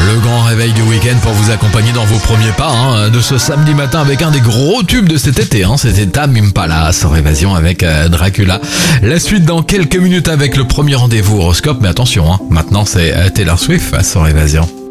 Le grand réveil du week-end pour vous accompagner dans vos premiers pas de ce samedi matin avec un des gros tubes de cet été. C'était Tame Impala sur Évasion avec Dracula. La suite dans quelques minutes avec le premier rendez-vous horoscope. Mais attention, maintenant c'est Taylor Swift sur Évasion.